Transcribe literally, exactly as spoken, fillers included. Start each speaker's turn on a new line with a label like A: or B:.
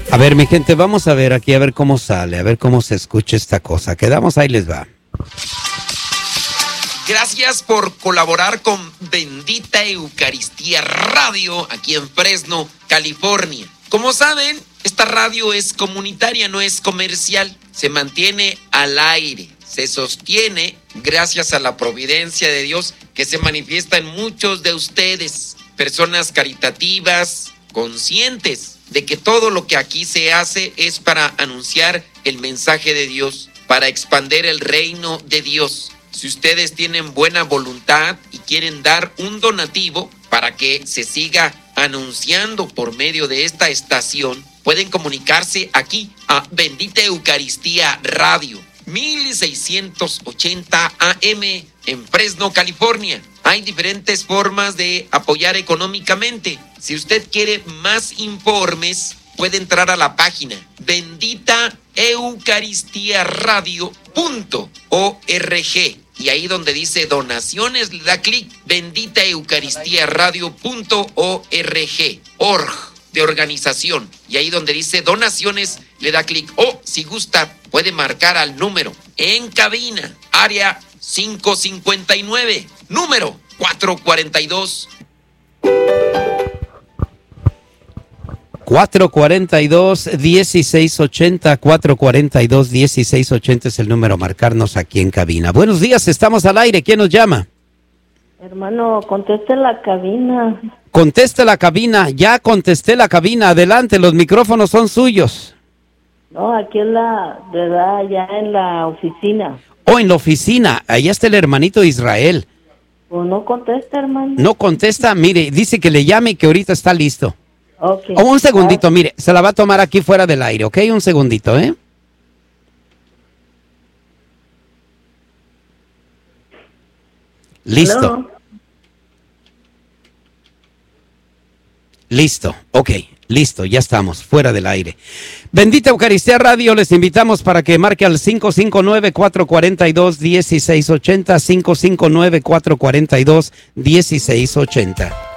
A: A ver, mi gente, vamos a ver aquí, a ver cómo sale, a ver cómo se escucha esta cosa. Quedamos, ahí les va.
B: Gracias por colaborar con Bendita Eucaristía Radio aquí en Fresno, California. Como saben, esta radio es comunitaria, no es comercial. Se mantiene al aire, se sostiene gracias a la providencia de Dios que se manifiesta en muchos de ustedes. Personas caritativas, conscientes de que todo lo que aquí se hace es para anunciar el mensaje de Dios, para expandir el reino de Dios. Si ustedes tienen buena voluntad y quieren dar un donativo para que se siga anunciando por medio de esta estación, pueden comunicarse aquí a Bendita Eucaristía Radio, mil seiscientos ochenta A M en Fresno, California. Hay diferentes formas de apoyar económicamente. Si usted quiere más informes, puede entrar a la página bendita eucaristía radio punto org y ahí donde dice donaciones le da clic bendita eucaristía radio punto org, org de organización, y ahí donde dice donaciones le da clic, o si gusta puede marcar al número en cabina, área cinco cincuenta y nueve, número cuatro cuarenta y dos.
A: cuatro cuarenta y dos, dieciséis ochenta, cuatro cuarenta y dos, dieciséis ochenta es el número a marcarnos aquí en cabina. Buenos días, estamos al aire. ¿Quién nos llama?
C: Hermano, conteste la cabina.
A: Conteste la cabina, ya contesté la cabina. Adelante, los micrófonos son suyos.
C: No, aquí en la, ¿verdad? Ya en la oficina.
A: Oh, en la oficina, allá está el hermanito Israel.
C: Pues no contesta, hermano.
A: No contesta, mire, dice que le llame y que ahorita está listo.
C: Okay.
A: Oh, un segundito, mire, se la va a tomar aquí fuera del aire, ¿ok? Un segundito, ¿eh? Listo.
C: Hello.
A: Listo, ok, listo, ya estamos, fuera del aire. Bendita Eucaristía Radio, les invitamos para que marque al cinco cinco nueve, cuatro cuarenta y dos, dieciséis ochenta, cinco cinco nueve, cuatro cuarenta y dos, dieciséis ochenta.